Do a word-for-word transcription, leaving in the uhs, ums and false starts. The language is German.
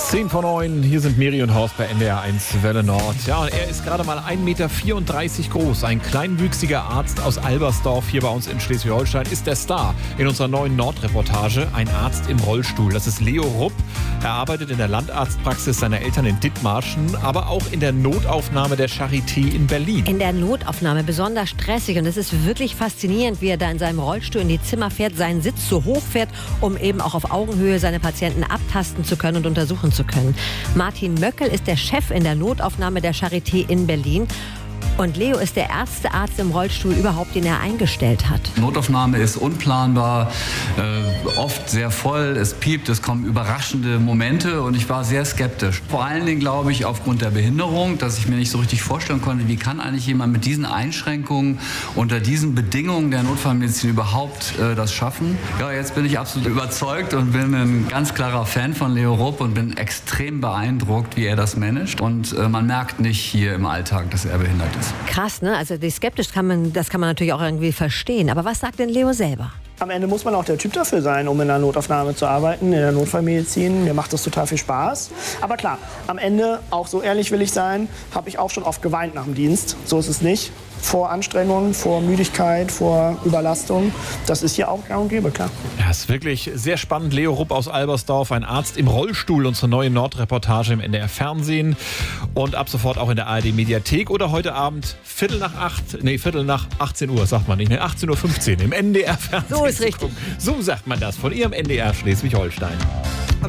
zehn vor neun, hier sind Miri und Horst bei N D R eins Welle Nord. Ja, und er ist gerade mal ein Meter vierunddreißig groß. Ein kleinwüchsiger Arzt aus Albersdorf hier bei uns in Schleswig-Holstein ist der Star in unserer neuen Nordreportage. Ein Arzt im Rollstuhl. Das ist Leo Rupp. Er arbeitet in der Landarztpraxis seiner Eltern in Dithmarschen, aber auch in der Notaufnahme der Charité in Berlin. In der Notaufnahme besonders stressig. Und es ist wirklich faszinierend, wie er da in seinem Rollstuhl in die Zimmer fährt, seinen Sitz so hoch fährt, um eben auch auf Augenhöhe seine Patienten abtasten zu können und untersuchen zu können. Martin Möckel ist der Chef in der Notaufnahme der Charité in Berlin. Und Leo ist der erste Arzt im Rollstuhl überhaupt, den er eingestellt hat. Notaufnahme ist unplanbar, äh, oft sehr voll, es piept, es kommen überraschende Momente und ich war sehr skeptisch. Vor allen Dingen glaube ich aufgrund der Behinderung, dass ich mir nicht so richtig vorstellen konnte, wie kann eigentlich jemand mit diesen Einschränkungen unter diesen Bedingungen der Notfallmedizin überhaupt äh, das schaffen. Ja, jetzt bin ich absolut überzeugt und bin ein ganz klarer Fan von Leo Rupp und bin extrem beeindruckt, wie er das managt. Und äh, man merkt nicht hier im Alltag, dass er behindert ist. Krass, ne? Also die skeptisch kann man, das kann man natürlich auch irgendwie verstehen. Aber was sagt denn Leo selber? Am Ende muss man auch der Typ dafür sein, um in der Notaufnahme zu arbeiten, in der Notfallmedizin. Mir macht das total viel Spaß. Aber klar, am Ende, auch so ehrlich will ich sein, habe ich auch schon oft geweint nach dem Dienst. So ist es nicht. Vor Anstrengung, vor Müdigkeit, vor Überlastung. Das ist hier auch gang und gäbe, klar. Ja, ist wirklich sehr spannend. Leo Rupp aus Albersdorf, ein Arzt im Rollstuhl, unsere neue Nordreportage im N D R Fernsehen und ab sofort auch in der A R D Mediathek oder heute Abend Viertel nach acht, nee, Viertel nach achtzehn Uhr, sagt man nicht, ne, achtzehn Uhr fünfzehn im N D R Fernsehen. So ist richtig. So sagt man das von Ihrem N D R Schleswig-Holstein.